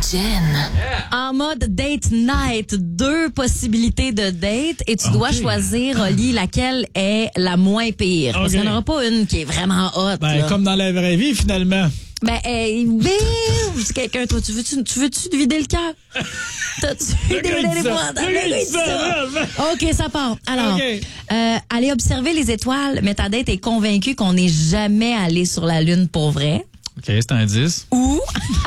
Jen. En mode date night, 2 possibilités de date et tu dois choisir, Oli, laquelle est la moins pire. Parce qu'il n'y en aura pas une qui est vraiment hot. Ben, comme dans la vraie vie, finalement. Ben, quelqu'un, toi, tu veux-tu te vider le cœur? T'as-tu vidé les points? OK, ça part. Alors, aller observer les étoiles, mais ta date est convaincue qu'on n'est jamais allé sur la Lune pour vrai. OK, c'est un 10. Ou...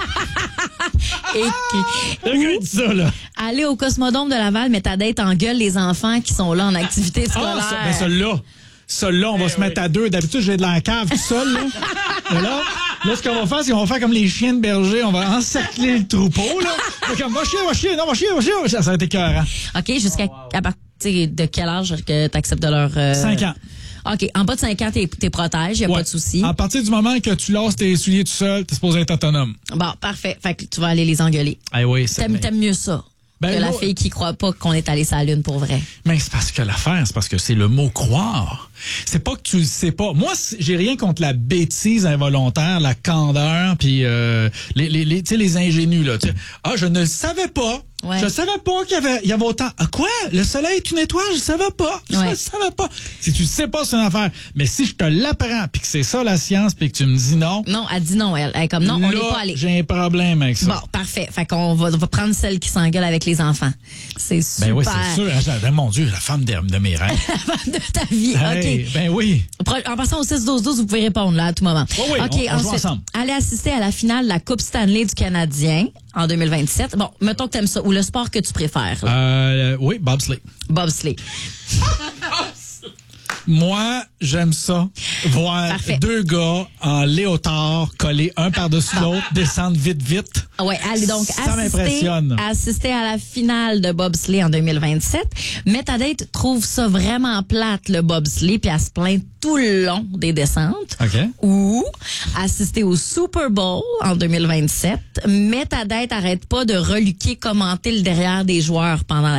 Regarde ça, là. Aller au Cosmodome de Laval, mais ta date engueule les enfants qui sont là en activité scolaire. Ben celui-là, on va se mettre à 2. D'habitude, j'ai de la cave tout seul, là. Mais là, ce qu'on va faire, c'est qu'on va faire comme les chiens de berger. On va encercler le troupeau, là. Comme, va chier. Ça va être écœurant. OK, jusqu'à partir de quel âge que tu acceptes de leur... 5 ans. OK, en bas de 5 ans, t'es protège, y a pas de souci. À partir du moment que tu lasses tes souliers tout seul, t'es supposé être autonome. Bon, parfait. Fait que tu vas aller les engueuler. Ah oui, c'est T'aimes mieux ça que la fille qui croit pas qu'on est allé sur la Lune pour vrai. Mais c'est parce que l'affaire, c'est parce que c'est le mot croire. C'est pas que tu le sais pas. Moi, j'ai rien contre la bêtise involontaire, la candeur, puis les ingénus là. Ah, je ne le savais pas. Ouais. Je savais pas qu'il y avait autant. Ah, quoi? Le soleil est une étoile? Je savais pas. Je savais pas. Si tu le sais pas, c'est une affaire. Mais si je te l'apprends, puis que c'est ça la science, puis que tu me dis non. Non, elle dit non, elle est comme non, on n'est pas allé. J'ai un problème avec ça. Bon, parfait. Fait qu'on va prendre celle qui s'engueule avec les enfants. C'est super. Ben oui, c'est sûr. Mon Dieu, la femme de mes rêves. La femme de ta vie. Hey, OK. Ben oui. En passant au 6-12-12, vous pouvez répondre là à tout moment. Oh oui, OK, on joue ensuite, ensemble. aller assister à la finale de la Coupe Stanley du Canadien en 2027. Bon, mettons que t'aimes ça. Ou le sport que tu préfères. Oui, bobsleigh. Bobsleigh. Moi, j'aime ça. Voir Parfait. 2 gars en léotard collés un par-dessus l'autre, descendre vite. Ouais, allez donc Ça m'impressionne. assister à la finale de bobsleigh en 2027. Mais ta date trouve ça vraiment plate, le bobsleigh, puis elle se plaint tout le long des descentes. OK. Ou assister au Super Bowl en 2027. Mais ta date arrête pas de reluquer, commenter le derrière des joueurs pendant la